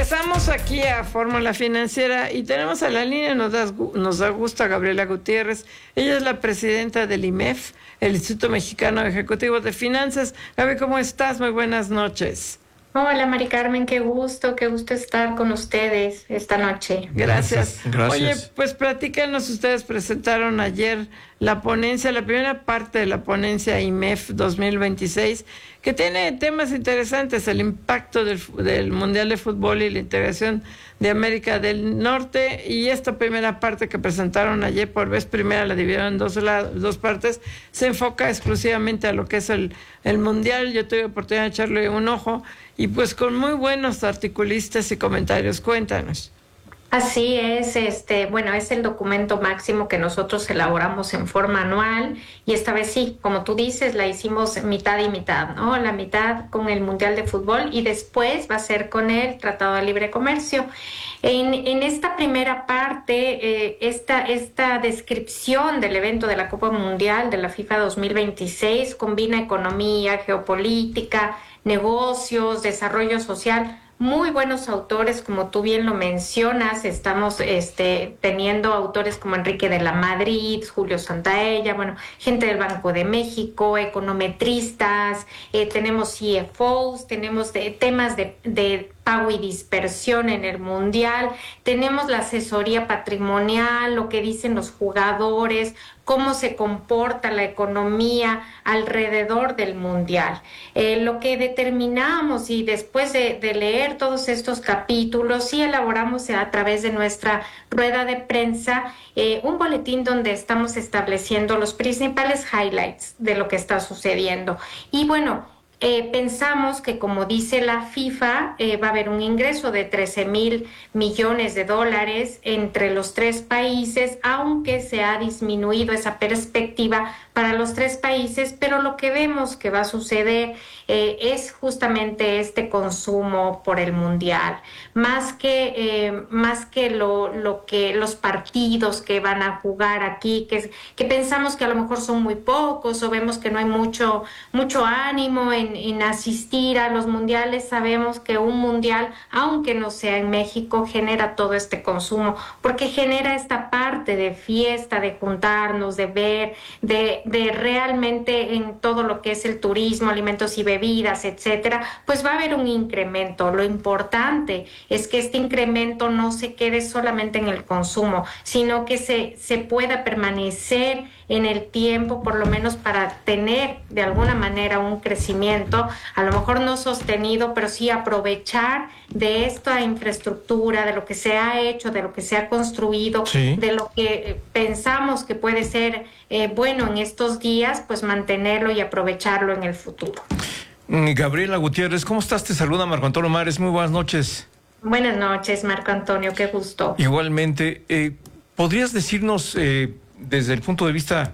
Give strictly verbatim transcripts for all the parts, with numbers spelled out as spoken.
Regresamos aquí a Fórmula Financiera y tenemos a la línea, nos da, nos da gusto, a Gabriela Gutiérrez. Ella es la presidenta del I M E F, el Instituto Mexicano Ejecutivo de Finanzas. Gaby, ¿cómo estás? Muy buenas noches. Hola, Mari Carmen, qué gusto, qué gusto estar con ustedes esta noche. Gracias. Gracias. Oye, pues platícanos, ustedes presentaron ayer la ponencia, la primera parte de la ponencia I M E F dos mil veintiséis, que tiene temas interesantes, el impacto del, del Mundial de Fútbol y la integración de América del Norte, y esta primera parte que presentaron ayer, por vez primera la dividieron en dos, dos partes, se enfoca exclusivamente a lo que es el, el Mundial. Yo tuve oportunidad de echarle un ojo, y pues con muy buenos articulistas y comentarios. Cuéntanos. Así es, este, bueno, es el documento máximo que nosotros elaboramos en forma anual, y esta vez sí, como tú dices, la hicimos mitad y mitad, ¿no? La mitad con el Mundial de Fútbol y después va a ser con el Tratado de Libre Comercio. En, en esta primera parte, eh, esta, esta descripción del evento de la Copa Mundial de la FIFA dos mil veintiséis combina economía, geopolítica, negocios, desarrollo social. Muy buenos autores, como tú bien lo mencionas. Estamos este, teniendo autores como Enrique de la Madrid, Julio Santaella, bueno, gente del Banco de México, econometristas, eh, tenemos C F Os, tenemos de, temas de, de pago y dispersión en el Mundial, tenemos la asesoría patrimonial, lo que dicen los jugadores, cómo se comporta la economía alrededor del Mundial. Eh, lo que determinamos, y después de, de leer todos estos capítulos, sí elaboramos a través de nuestra rueda de prensa eh, un boletín donde estamos estableciendo los principales highlights de lo que está sucediendo. Y bueno, Eh, pensamos que, como dice la FIFA, eh, va a haber un ingreso de trece mil millones de dólares entre los tres países, aunque se ha disminuido esa perspectiva para los tres países, pero lo que vemos que va a suceder eh, es justamente este consumo por el Mundial, más que, eh, más que, lo, lo que los partidos que van a jugar aquí, que, que pensamos que a lo mejor son muy pocos, o vemos que no hay mucho, mucho ánimo en En, asistir a los mundiales. Sabemos que un mundial, aunque no sea en México, genera todo este consumo, porque genera esta parte de fiesta, de juntarnos, de ver, de, de realmente en todo lo que es el turismo, alimentos y bebidas, etcétera, pues va a haber un incremento. Lo importante es que este incremento no se quede solamente en el consumo, sino que se, se pueda permanecer en el tiempo, por lo menos para tener de alguna manera un crecimiento, a lo mejor no sostenido, pero sí aprovechar de esta infraestructura, de lo que se ha hecho, de lo que se ha construido, sí, de lo que pensamos que puede ser eh, bueno en estos días, pues mantenerlo y aprovecharlo en el futuro. Gabriela Gutiérrez, ¿cómo estás? Te saluda Marco Antonio Mares, muy buenas noches. Buenas noches, Marco Antonio, qué gusto. Igualmente, eh, ¿podrías decirnos eh, desde el punto de vista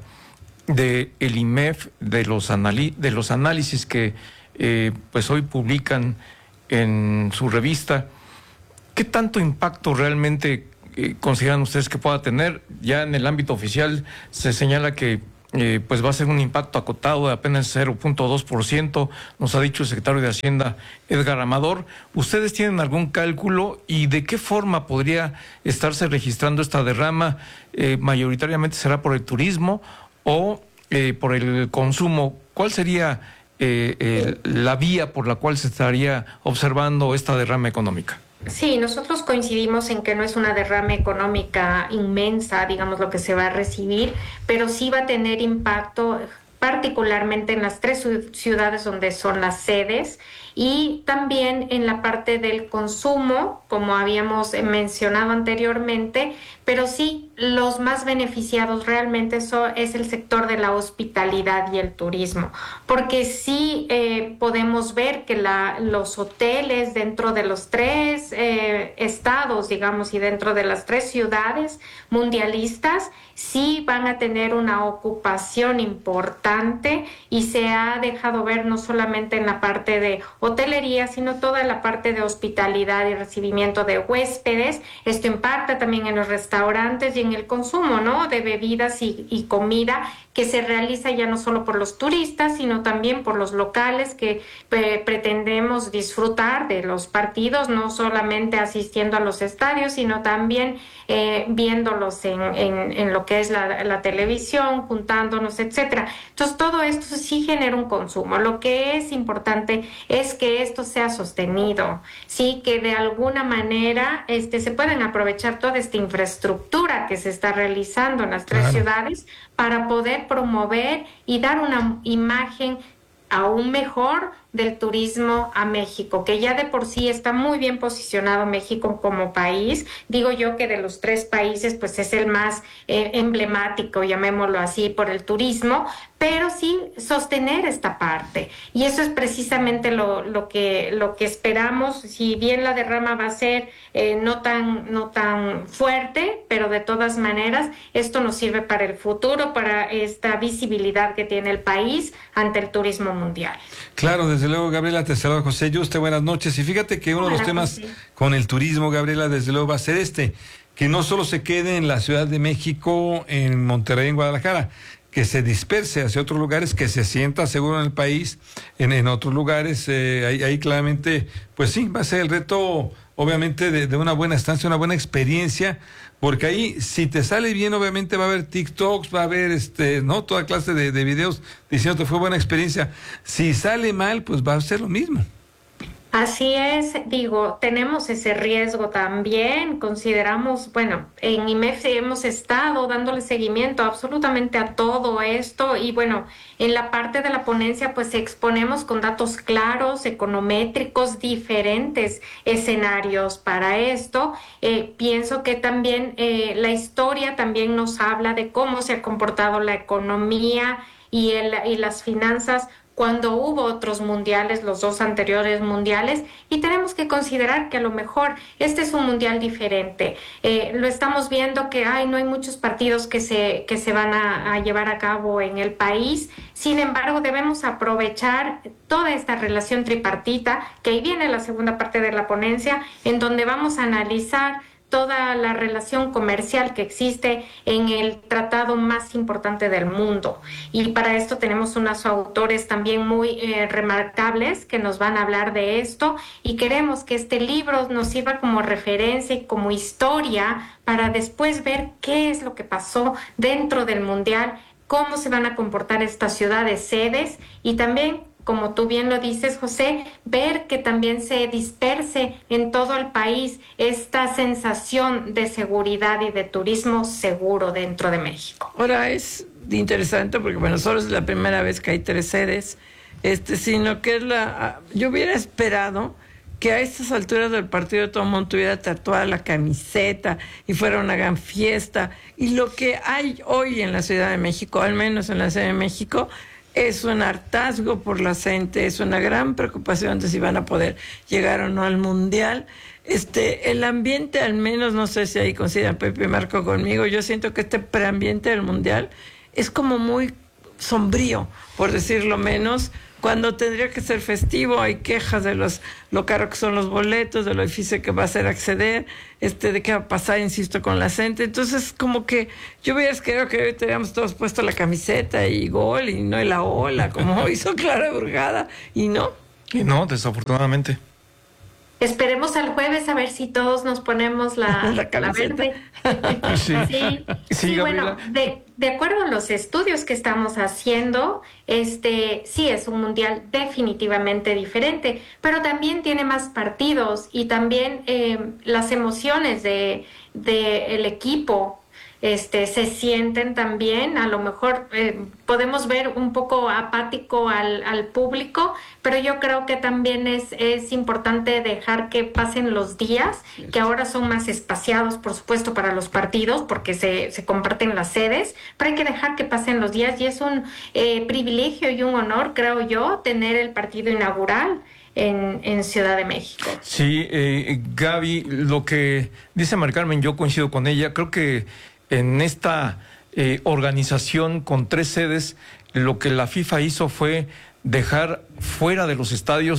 de el I M E F, de los, anali de los análisis que eh, pues hoy publican en su revista, qué tanto impacto realmente eh, consideran ustedes que pueda tener? Ya en el ámbito oficial se señala que eh, pues va a ser un impacto acotado de apenas cero punto dos por ciento, nos ha dicho el secretario de Hacienda, Edgar Amador. ¿Ustedes tienen algún cálculo y de qué forma podría estarse registrando esta derrama? Eh, mayoritariamente será por el turismo o eh, por el consumo. ¿Cuál sería eh, eh, la vía por la cual se estaría observando esta derrama económica? Sí, nosotros coincidimos en que no es una derrama económica inmensa, digamos, lo que se va a recibir, pero sí va a tener impacto particularmente en las tres ciudades donde son las sedes, y también en la parte del consumo, como habíamos mencionado anteriormente, pero sí, los más beneficiados realmente eso es el sector de la hospitalidad y el turismo, porque sí eh, podemos ver que la, los hoteles dentro de los tres eh, estados, digamos, y dentro de las tres ciudades mundialistas, sí van a tener una ocupación importante, y se ha dejado ver no solamente en la parte de hotelería, sino toda la parte de hospitalidad y recibimiento de huéspedes. Esto impacta también en los restaurantes y en el consumo, ¿no?, de bebidas y, y comida, que se realiza ya no solo por los turistas, sino también por los locales que eh, pretendemos disfrutar de los partidos, no solamente asistiendo a los estadios, sino también eh, viéndolos en, en, en lo que es la, la televisión, juntándonos, etcétera. Entonces, todo esto sí genera un consumo. Lo que es importante es que esto sea sostenido, sí, que de alguna manera este, se puedan aprovechar toda esta infraestructura que se está realizando en las tres Claro. ciudades para poder promover y dar una imagen aún mejor del turismo a México, que ya de por sí está muy bien posicionado México como país. Digo yo que de los tres países pues es el más eh, emblemático, llamémoslo así, por el turismo, pero sí sostener esta parte. Y eso es precisamente lo, lo, que, lo que esperamos. Si bien la derrama va a ser eh, no tan, no tan fuerte, pero de todas maneras esto nos sirve para el futuro, para esta visibilidad que tiene el país ante el turismo mundial. Claro, desde luego, Gabriela, te saluda José Yuste, buenas noches. Y fíjate que uno Hola, de los temas José. con el turismo, Gabriela, desde luego va a ser este, que no solo se quede en la Ciudad de México, en Monterrey, en Guadalajara, que se disperse hacia otros lugares, que se sienta seguro en el país, en, en otros lugares, eh, ahí, ahí claramente, pues sí, va a ser el reto, obviamente, de, de una buena estancia, una buena experiencia, porque ahí, si te sale bien, obviamente va a haber TikToks, va a haber, este, ¿no? Toda clase de, de videos diciendo que fue buena experiencia. Si sale mal, pues va a ser lo mismo. Así es, digo, tenemos ese riesgo también, consideramos, bueno, en I M E F hemos estado dándole seguimiento absolutamente a todo esto y bueno, en la parte de la ponencia pues exponemos con datos claros, econométricos, diferentes escenarios para esto. Eh, pienso que también eh, la historia también nos habla de cómo se ha comportado la economía y, el, y las finanzas cuando hubo otros mundiales, los dos anteriores mundiales, y tenemos que considerar que a lo mejor este es un mundial diferente. Eh, lo estamos viendo que ay, no hay muchos partidos que se, que se van a, a llevar a cabo en el país. Sin embargo, debemos aprovechar toda esta relación tripartita, que ahí viene la segunda parte de la ponencia, en donde vamos a analizar toda la relación comercial que existe en el tratado más importante del mundo. Y para esto tenemos unos autores también muy eh, remarcables que nos van a hablar de esto y queremos que este libro nos sirva como referencia y como historia para después ver qué es lo que pasó dentro del Mundial, cómo se van a comportar estas ciudades sedes y también, como tú bien lo dices, José, ver que también se disperse en todo el país esta sensación de seguridad y de turismo seguro dentro de México. Ahora es interesante porque, bueno, solo es la primera vez que hay tres sedes, este, sino que es la... Yo hubiera esperado que a estas alturas del partido todo el mundo tuviera tatuada la camiseta y fuera una gran fiesta. Y lo que hay hoy en la Ciudad de México, al menos en la Ciudad de México, es un hartazgo por la gente, es una gran preocupación de si van a poder llegar o no al Mundial. Este, el ambiente, al menos, no sé si ahí coinciden Pepe y Marco conmigo, yo siento que este preambiente del Mundial es como muy sombrío, por decirlo menos, cuando tendría que ser festivo. Hay quejas de los lo caro que son los boletos, de lo difícil que va a ser acceder, este, de qué va a pasar, insisto, con la gente. Entonces, como que yo hubiera querido que hoy teníamos todos puesto la camiseta y gol, y no y la ola, como hizo Clara Burgada, y no. Y no, desafortunadamente. Esperemos al jueves a ver si todos nos ponemos la, La la camiseta. verde. Sí. Sí, Sí, sí, Gabriela. bueno, de, de acuerdo a los estudios que estamos haciendo, este sí es un mundial definitivamente diferente, pero también tiene más partidos y también eh, las emociones de, de el equipo este, se sienten también. A lo mejor eh, podemos ver un poco apático al, al público, pero yo creo que también es, es importante dejar que pasen los días, que ahora son más espaciados, por supuesto, para los partidos, porque se, se comparten las sedes, pero hay que dejar que pasen los días y es un eh, privilegio y un honor, creo yo, tener el partido inaugural en, en Ciudad de México. Sí, eh, Gaby, lo que dice Mari Carmen, yo coincido con ella. Creo que en esta eh, organización con tres sedes, lo que la FIFA hizo fue dejar fuera de los estadios a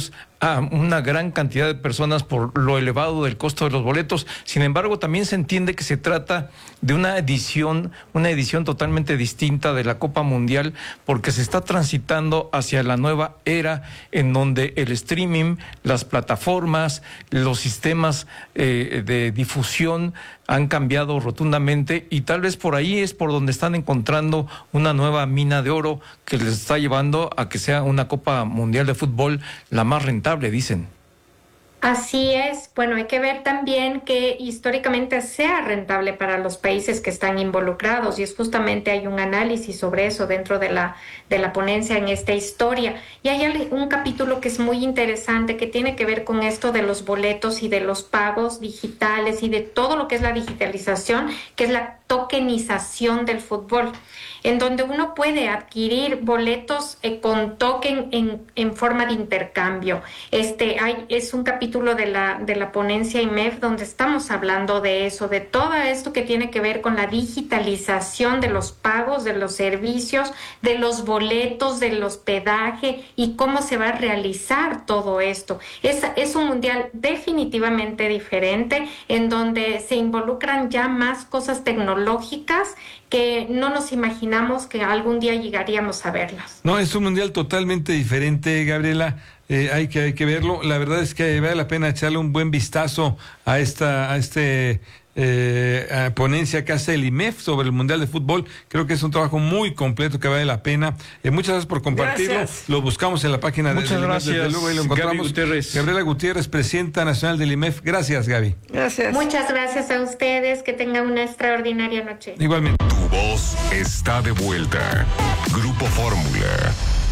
a una gran cantidad de personas por lo elevado del costo de los boletos. Sin embargo, también se entiende que se trata de una edición, una edición totalmente distinta de la Copa Mundial, porque se está transitando hacia la nueva era en donde el streaming, las plataformas, los sistemas eh, de difusión han cambiado rotundamente, y tal vez por ahí es por donde están encontrando una nueva mina de oro que les está llevando a que sea una Copa Mundial de Fútbol la más rentable, dicen. Así es. Bueno, hay que ver también que históricamente sea rentable para los países que están involucrados, y es justamente hay un análisis sobre eso dentro de la, de la ponencia en esta historia. Y hay un capítulo que es muy interesante que tiene que ver con esto de los boletos y de los pagos digitales y de todo lo que es la digitalización, que es la tokenización del fútbol, en donde uno puede adquirir boletos eh, con token en, en forma de intercambio. Este hay, es un capítulo de la, de la ponencia I M E F donde estamos hablando de eso, de todo esto que tiene que ver con la digitalización de los pagos, de los servicios, de los boletos, del hospedaje y cómo se va a realizar todo esto. Es, es un mundial definitivamente diferente, en donde se involucran ya más cosas tecnológicas que no nos imaginamos que algún día llegaríamos a verlas. No, es un mundial totalmente diferente, Gabriela. Eh, hay que hay que verlo. La verdad es que vale la pena echarle un buen vistazo a esta a este eh, a ponencia que hace el I M E F sobre el Mundial de Fútbol. Creo que es un trabajo muy completo que vale la pena. Eh, muchas gracias por compartirlo. Gracias. Lo buscamos en la página Muchas del I M E F. gracias, Desde luego ahí lo encontramos. Gaby Gutiérrez. Gabriela Gutiérrez, presidenta nacional del I M E F. Gracias, Gaby. Gracias. Muchas gracias a ustedes. Que tengan una extraordinaria noche. Igualmente. Tu voz está de vuelta. Grupo Fórmula.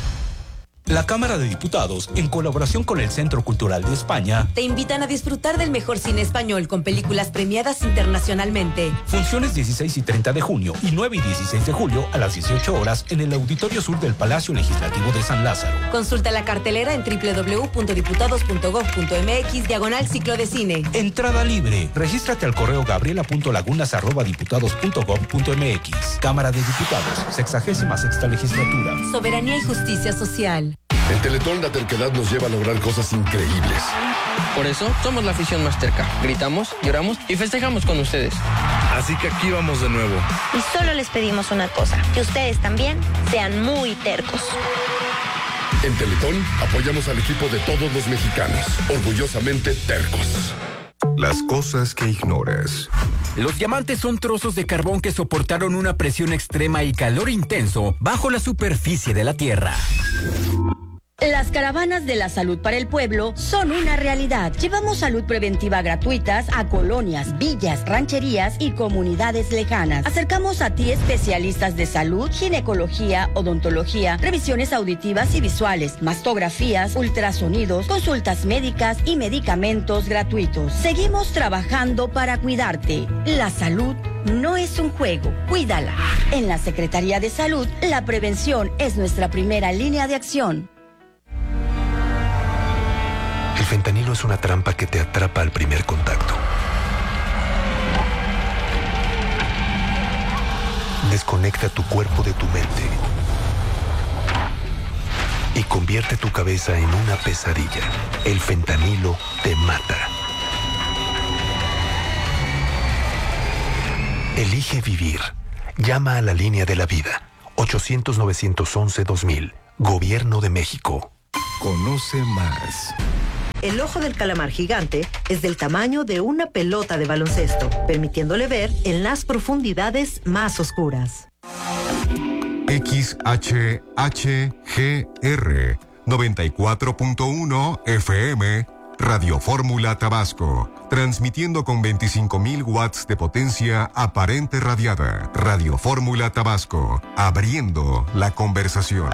La Cámara de Diputados, en colaboración con el Centro Cultural de España, te invitan a disfrutar del mejor cine español con películas premiadas internacionalmente. Funciones dieciséis y treinta de junio y nueve y dieciséis de julio a las dieciocho horas en el Auditorio Sur del Palacio Legislativo de San Lázaro. Consulta la cartelera en doble u doble u doble u punto diputados punto gob punto eme equis diagonal ciclo de cine. Entrada libre. Regístrate al correo gabriela punto lagunas arroba diputados punto gob punto eme equis. Cámara de Diputados, sexagésima sexta legislatura. Soberanía y justicia social. En Teletón la terquedad nos lleva a lograr cosas increíbles. Por eso somos la afición más terca. Gritamos, lloramos y festejamos con ustedes. Así que aquí vamos de nuevo. Y solo les pedimos una cosa, que ustedes también sean muy tercos. En Teletón apoyamos al equipo de todos los mexicanos, orgullosamente tercos. Las cosas que ignoras. Los diamantes son trozos de carbón que soportaron una presión extrema y calor intenso bajo la superficie de la Tierra. Las caravanas de la salud para el pueblo son una realidad. Llevamos salud preventiva gratuitas a colonias, villas, rancherías y comunidades lejanas. Acercamos a ti especialistas de salud, ginecología, odontología, revisiones auditivas y visuales, mastografías, ultrasonidos, consultas médicas y medicamentos gratuitos. Seguimos trabajando para cuidarte. La salud no es un juego, cuídala. En la Secretaría de Salud, la prevención es nuestra primera línea de acción. El fentanilo es una trampa que te atrapa al primer contacto. Desconecta tu cuerpo de tu mente y convierte tu cabeza en una pesadilla. El fentanilo te mata. Elige vivir. Llama a la línea de la vida. ochocientos, novecientos once, dos mil. Gobierno de México. Conoce más. El ojo del calamar gigante es del tamaño de una pelota de baloncesto, permitiéndole ver en las profundidades más oscuras. X H H G R noventa y cuatro punto uno F M Radio Fórmula Tabasco, transmitiendo con veinticinco mil watts de potencia aparente radiada. Radio Fórmula Tabasco, abriendo la conversación.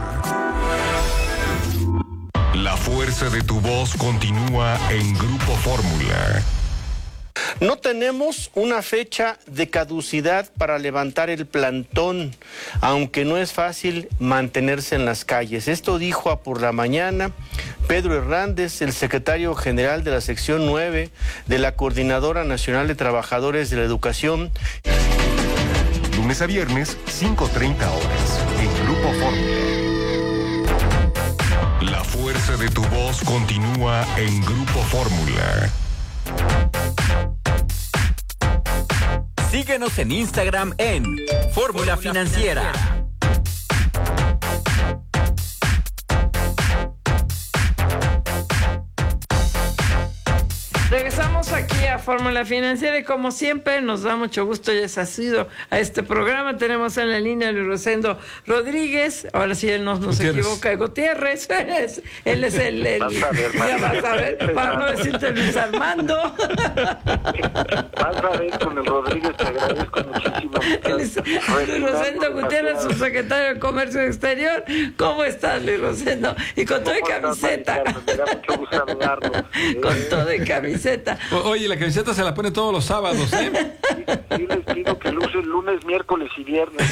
La fuerza de tu voz continúa en Grupo Fórmula. No tenemos una fecha de caducidad para levantar el plantón, aunque no es fácil mantenerse en las calles. Esto dijo a Por la Mañana Pedro Hernández, el secretario general de la sección nueve de la Coordinadora Nacional de Trabajadores de la Educación. Lunes a viernes, cinco treinta horas, en Grupo Fórmula. La fuerza dulce de tu voz continúa en Grupo Fórmula. Síguenos en Instagram en Fórmula Financiera. Regresamos aquí a Fórmula Financiera y como siempre nos da mucho gusto y es asiduo a este programa. Tenemos en la línea a Luis Rosendo Rodríguez, ahora sí él no nos equivoca, Gutiérrez, él es el, el vas a ver, ya vas a ver, para no decirte Luis Armando. Vas a ver con el Rodríguez, te agradezco muchísimo. Luis Rosendo Gutiérrez, subsecretario de Comercio Exterior. ¿Cómo estás, Luis Rosendo? Y con todo de camiseta. Me da mucho gusto saludarlo. Con todo de camiseta. O, oye, la camiseta se la pone todos los sábados, ¿eh? Sí, sí les pido que luce el lunes, miércoles y viernes.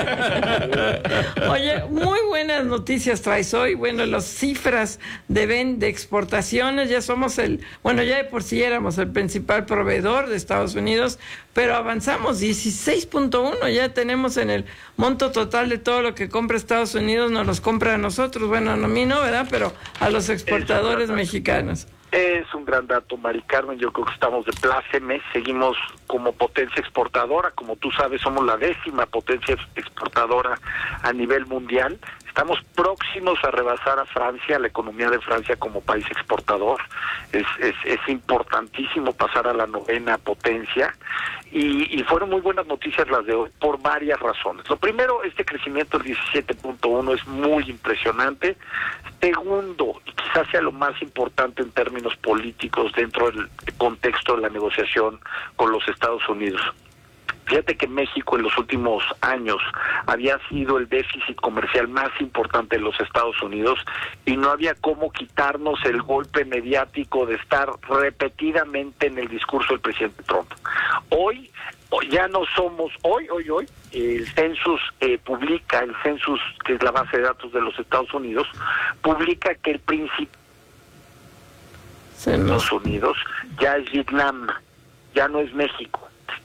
Oye, muy buenas noticias traes hoy. Bueno, las cifras de ven de exportaciones, ya somos el, bueno, ya de por sí éramos el principal proveedor de Estados Unidos, pero avanzamos dieciséis punto uno, ya tenemos en el monto total de todo lo que compra Estados Unidos, nos los compra a nosotros, bueno, a mí no, ¿verdad? Pero a los exportadores mexicanos. Es un gran dato, Mari Carmen. Yo creo que estamos de pláceme. Seguimos como potencia exportadora. Como tú sabes, somos la décima potencia exportadora a nivel mundial. Estamos próximos a rebasar a Francia, la economía de Francia como país exportador. Es, es, es importantísimo pasar a la novena potencia. Y, y fueron muy buenas noticias las de hoy por varias razones. Lo primero, este crecimiento del diecisiete punto uno es muy impresionante. Segundo, y quizás sea lo más importante en términos políticos dentro del contexto de la negociación con los Estados Unidos. Fíjate que México en los últimos años había sido el déficit comercial más importante de los Estados Unidos y no había cómo quitarnos el golpe mediático de estar repetidamente en el discurso del presidente Trump. Hoy ya no somos, hoy, hoy, hoy, el Census eh, publica, el Census, que es la base de datos de los Estados Unidos, publica que el principal de Estados Unidos ya es Vietnam, ya no es México.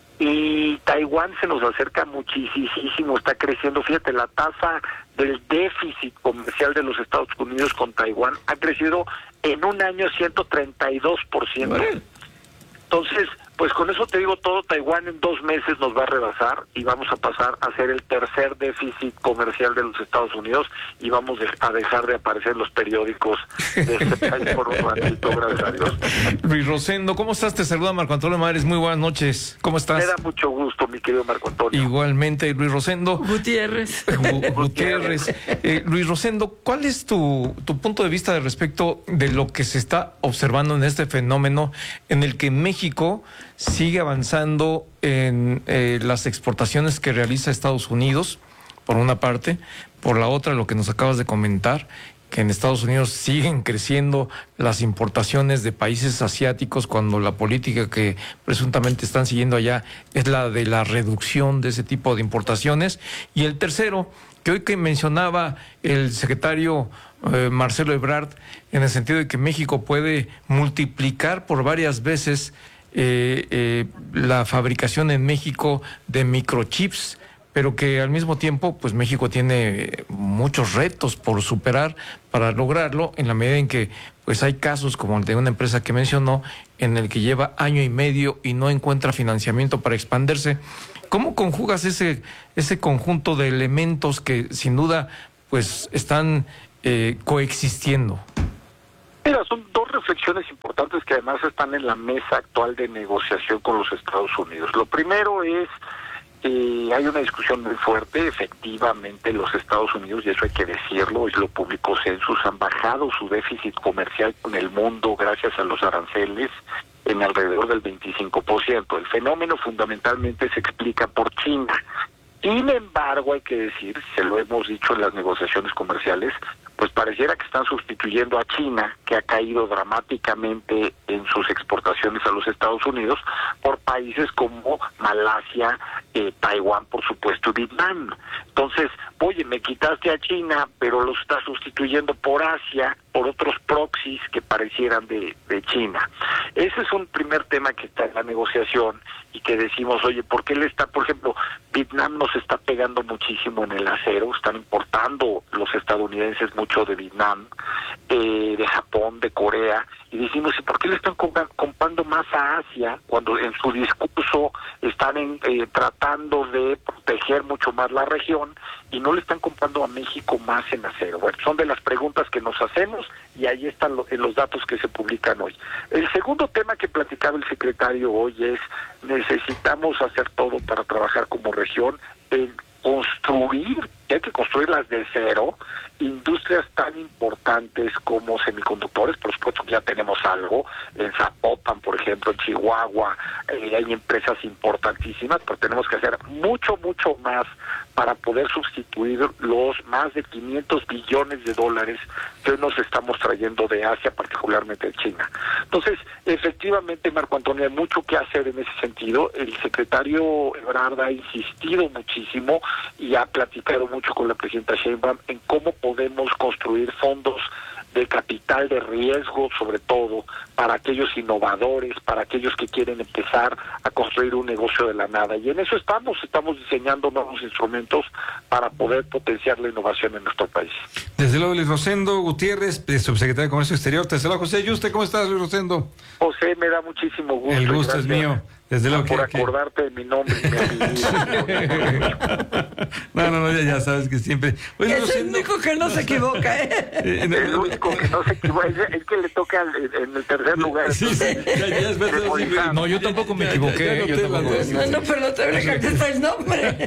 Y Taiwán se nos acerca muchísimo, está creciendo. Fíjate, la tasa del déficit comercial de los Estados Unidos con Taiwán ha crecido en un año ciento treinta y dos por ciento. Entonces, pues con eso te digo todo, Taiwán en dos meses nos va a rebasar y vamos a pasar a ser el tercer déficit comercial de los Estados Unidos y vamos a dejar de aparecer en los periódicos de este país por un ratito, gracias a Dios. Luis Rosendo, ¿cómo estás? Te saluda Marco Antonio Mares, muy buenas noches. ¿Cómo estás? Me da mucho gusto, mi querido Marco Antonio. Igualmente, Luis Rosendo. Gutiérrez. Gutiérrez. Eh, Luis Rosendo, ¿cuál es tu, tu punto de vista respecto de lo que se está observando en este fenómeno en el que México sigue avanzando en eh, las exportaciones que realiza Estados Unidos, por una parte, por la otra lo que nos acabas de comentar, que en Estados Unidos siguen creciendo las importaciones de países asiáticos cuando la política que presuntamente están siguiendo allá es la de la reducción de ese tipo de importaciones? Y el tercero, que hoy que mencionaba el secretario eh, Marcelo Ebrard, en el sentido de que México puede multiplicar por varias veces Eh, eh, la fabricación en México de microchips, pero que al mismo tiempo pues México tiene muchos retos por superar para lograrlo, en la medida en que pues hay casos como el de una empresa que mencionó en el que lleva año y medio y no encuentra financiamiento para expandirse. ¿Cómo conjugas ese ese conjunto de elementos que sin duda pues están eh, coexistiendo? Mira, son dos reflexiones importantes que además están en la mesa actual de negociación con los Estados Unidos. Lo primero es que eh, hay una discusión muy fuerte. Efectivamente, los Estados Unidos, y eso hay que decirlo, y lo publicó Census, han bajado su déficit comercial con el mundo gracias a los aranceles en alrededor del veinticinco por ciento. El fenómeno fundamentalmente se explica por China. Sin embargo, hay que decir, se lo hemos dicho en las negociaciones comerciales, pues pareciera que están sustituyendo a China, que ha caído dramáticamente en sus exportaciones exportaciones a los Estados Unidos por países como Malasia, eh, Taiwán, por supuesto, y Vietnam. Entonces, oye, me quitaste a China, pero los estás sustituyendo por Asia, por otros proxies que parecieran de, de China. Ese es un primer tema que está en la negociación y que decimos, oye, ¿por qué le está, por ejemplo, Vietnam nos está pegando muchísimo en el acero, están importando los estadounidenses mucho de Vietnam, eh, de Japón, de Corea, y decimos, ¿y por qué le están comp- comprando más a Asia cuando en su discurso están en, eh, tratando de proteger mucho más la región y no le están comprando a México más en acero? Bueno, son de las preguntas que nos hacemos y ahí están lo, en los datos que se publican hoy. El segundo tema que platicaba el secretario hoy es, necesitamos hacer todo para trabajar como región en construir, hay que construirlas de cero, industrias tan importantes como semiconductores, por supuesto que ya tenemos algo, en Zapopan, por ejemplo, en Chihuahua, eh, hay empresas importantísimas, pero tenemos que hacer mucho, mucho más para poder sustituir los más de quinientos billones de dólares que hoy nos estamos trayendo de Asia, particularmente de China. Entonces, efectivamente, Marco Antonio, hay mucho que hacer en ese sentido. El secretario Ebrard ha insistido muchísimo y ha platicado mucho con la presidenta Sheinbaum en cómo podemos construir fondos de capital de riesgo, sobre todo para aquellos innovadores, para aquellos que quieren empezar a construir un negocio de la nada. Y en eso estamos, estamos diseñando nuevos instrumentos para poder potenciar la innovación en nuestro país. Desde luego, Luis Rosendo Gutiérrez, subsecretario de Comercio Exterior. Te saluda José Yuste. ¿Cómo estás, Luis Rosendo? José, me da muchísimo gusto. El gusto es mío. Desde luego por que, acordarte de mi nombre y mi apellido. No, no, no, ya, ya sabes que siempre... Oye, es Rosendo, el único que no se equivoca, ¿eh? El único que no se equivoca, es, es que le toca en el tercer lugar. Sí, sí, ya, ya es verdad. Sí, no, yo tampoco me equivoqué. Ya, ya, yo tampoco. No, no, pero no te voy a cambiar el nombre.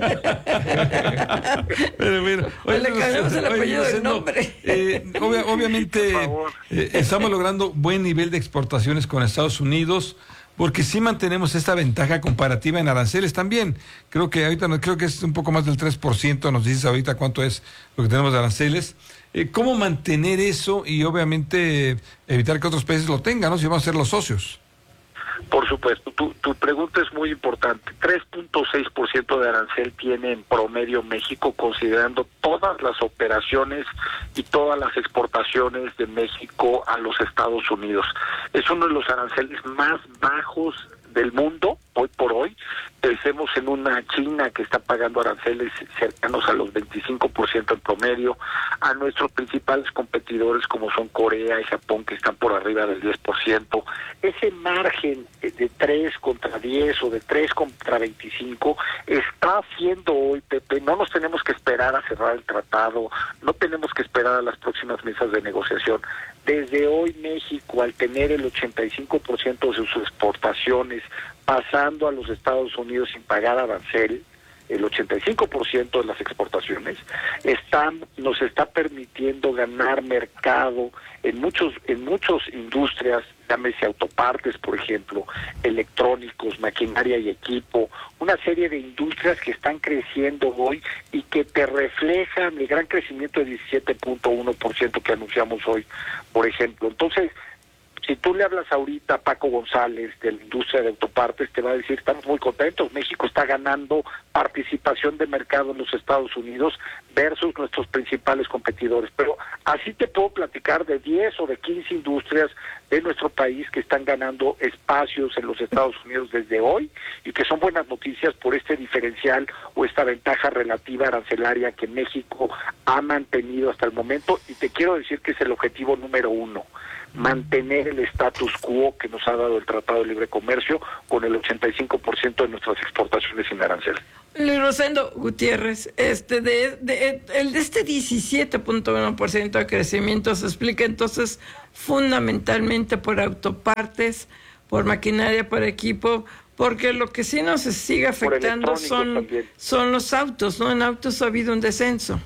Pero mira, oye, le cambiamos el apellido del nombre. Eh, obvia, obviamente eh, estamos logrando buen nivel de exportaciones con Estados Unidos, porque sí mantenemos esta ventaja comparativa en aranceles también. Creo que ahorita creo que es un poco más del tres por ciento, nos dices ahorita cuánto es lo que tenemos de aranceles. Eh, ¿Cómo mantener eso y obviamente evitar que otros países lo tengan, ¿no? Si vamos a ser los socios. Por supuesto, tu, tu pregunta es muy importante. tres punto seis por ciento de arancel tiene en promedio México, considerando todas las operaciones y todas las exportaciones de México a los Estados Unidos. Es uno de los aranceles más bajos del mundo, hoy por hoy. Pensemos en una China que está pagando aranceles cercanos a los veinticinco por ciento en promedio, a nuestros principales competidores como son Corea y Japón, que están por arriba del diez por ciento. Ese margen de tres contra diez o de tres contra veinticinco está haciendo hoy, Pepe, no nos tenemos que esperar a cerrar el tratado, no tenemos que esperar a las próximas mesas de negociación. Desde hoy México, al tener el ochenta y cinco por ciento de sus exportaciones pasando a los Estados Unidos sin pagar arancel, el ochenta y cinco por ciento de las exportaciones, están, nos está permitiendo ganar mercado en muchos, en muchas industrias, llámese autopartes, por ejemplo, electrónicos, maquinaria y equipo, una serie de industrias que están creciendo hoy y que te reflejan el gran crecimiento de diecisiete punto uno por ciento que anunciamos hoy, por ejemplo. Entonces, si tú le hablas ahorita a Paco González de la industria de autopartes, te va a decir, estamos muy contentos, México está ganando participación de mercado en los Estados Unidos versus nuestros principales competidores. Pero así te puedo platicar de diez o de quince industrias de nuestro país que están ganando espacios en los Estados Unidos desde hoy y que son buenas noticias por este diferencial o esta ventaja relativa arancelaria que México ha mantenido hasta el momento, y te quiero decir que es el objetivo número uno. Mantener el status quo que nos ha dado el Tratado de Libre Comercio con el ochenta y cinco por ciento de nuestras exportaciones sin arancel. Luis Rosendo Gutiérrez, este de, de, el de este diecisiete punto uno por ciento de crecimiento se explica entonces fundamentalmente por autopartes, por maquinaria, por equipo, porque lo que sí nos sigue afectando son, son los autos, ¿no? En autos ha habido un descenso.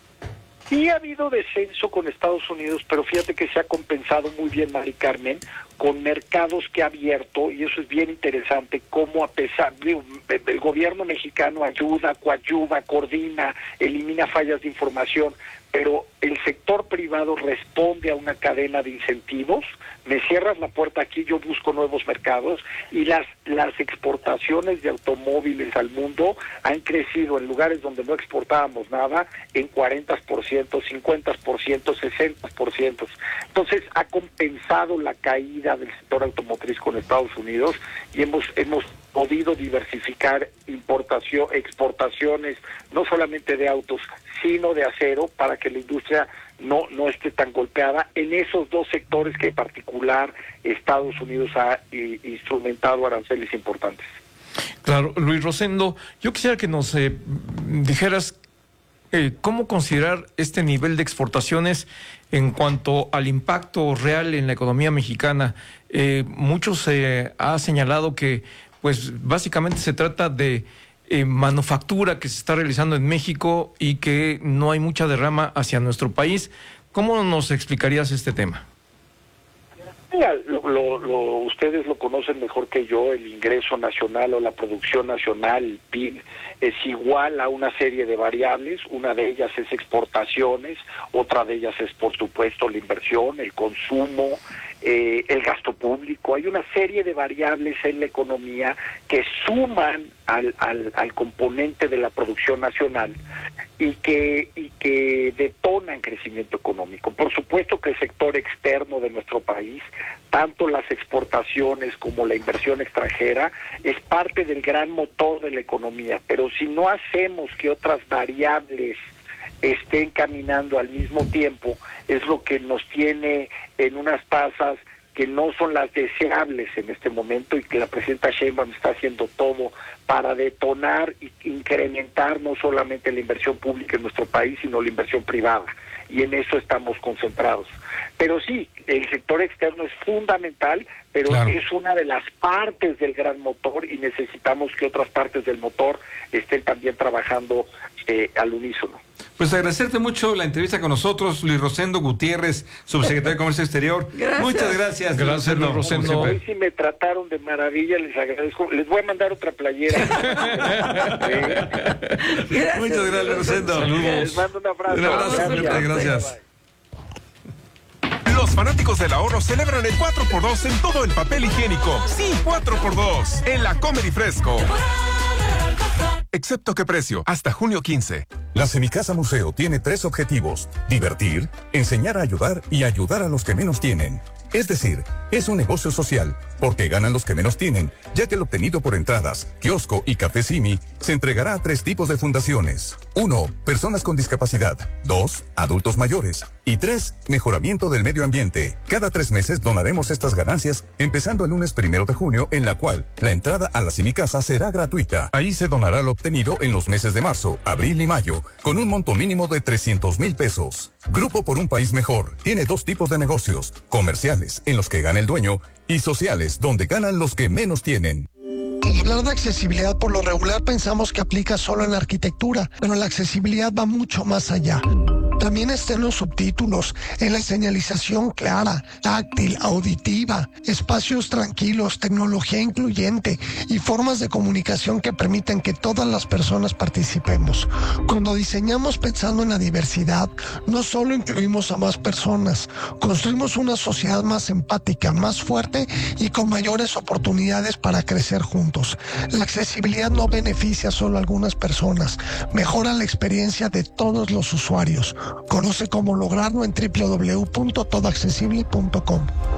Sí ha habido descenso con Estados Unidos, pero fíjate que se ha compensado muy bien, Mari Carmen, con mercados que ha abierto, y eso es bien interesante, cómo a pesar, digo, el gobierno mexicano ayuda, coadyuva, coordina, elimina fallas de información, pero el sector privado responde a una cadena de incentivos. Me cierras la puerta aquí, yo busco nuevos mercados, y las las exportaciones de automóviles al mundo han crecido en lugares donde no exportábamos nada en cuarenta por ciento, cincuenta por ciento, sesenta por ciento. Entonces ha compensado la caída del sector automotriz con Estados Unidos y hemos hemos podido diversificar importación, exportaciones, no solamente de autos, sino de acero, para que la industria no no esté tan golpeada en esos dos sectores que en particular Estados Unidos ha i, instrumentado aranceles importantes. Claro, Luis Rosendo, yo quisiera que nos eh, dijeras eh, cómo considerar este nivel de exportaciones en cuanto al impacto real en la economía mexicana. Eh, muchos se eh, ha señalado que pues básicamente se trata de eh, manufactura que se está realizando en México y que no hay mucha derrama hacia nuestro país. ¿Cómo nos explicarías este tema? Mira, lo, lo, lo, ustedes lo conocen mejor que yo, el ingreso nacional o la producción nacional, el P I B, es igual a una serie de variables. Una de ellas es exportaciones, otra de ellas es, por supuesto, la inversión, el consumo, eh, el gasto público. Hay una serie de variables en la economía que suman al, al, al componente de la producción nacional y que y que detonan crecimiento económico. Por supuesto que el sector externo de nuestro país, tanto las exportaciones como la inversión extranjera, es parte del gran motor de la economía, pero si no hacemos que otras variables estén caminando al mismo tiempo, es lo que nos tiene en unas tasas que no son las deseables en este momento, y que la presidenta Sheinbaum está haciendo todo para detonar e incrementar no solamente la inversión pública en nuestro país, sino la inversión privada, y en eso estamos concentrados. Pero sí, el sector externo es fundamental, pero claro, es una de las partes del gran motor, y necesitamos que otras partes del motor estén también trabajando eh, al unísono. Pues agradecerte mucho la entrevista con nosotros, Luis Rosendo Gutiérrez, subsecretario de Comercio Exterior. Gracias. Muchas gracias. Gracias, Luis Rosendo. Hoy sí me trataron de maravilla, les agradezco. Les voy a mandar otra playera. Gracias. Muchas gracias, Luis Rosendo. Saludos. Les mando un abrazo. Un abrazo, gracias. gracias. Los fanáticos del ahorro celebran el cuatro por dos en todo el papel higiénico. Sí, cuatro por dos en la Comer y Fresco. Excepto qué precio, hasta junio quince. La Semicasa Museo tiene tres objetivos: divertir, enseñar a ayudar y ayudar a los que menos tienen. Es decir, es un negocio social, porque ganan los que menos tienen, ya que el obtenido por entradas, kiosco y café Simi se entregará a tres tipos de fundaciones. Uno, personas con discapacidad. Dos, adultos mayores. Y tres, mejoramiento del medio ambiente. Cada tres meses donaremos estas ganancias, empezando el lunes primero de junio, en la cual la entrada a la Semicasa será gratuita. Ahí se donará lo obtenido en los meses de marzo, abril y mayo, con un monto mínimo de trescientos mil pesos. Grupo por un País Mejor tiene dos tipos de negocios: comerciales, en los que gana el dueño, y sociales, donde ganan los que menos tienen. Al hablar de accesibilidad, por lo regular pensamos que aplica solo en la arquitectura, pero la accesibilidad va mucho más allá. También está en los subtítulos, en la señalización clara, táctil, auditiva, espacios tranquilos, tecnología incluyente y formas de comunicación que permiten que todas las personas participemos. Cuando diseñamos pensando en la diversidad, no solo incluimos a más personas, construimos una sociedad más empática, más fuerte y con mayores oportunidades para crecer juntos. La accesibilidad no beneficia solo a algunas personas, mejora la experiencia de todos los usuarios. Conoce cómo lograrlo en doble u doble u doble u punto todo accesible punto com.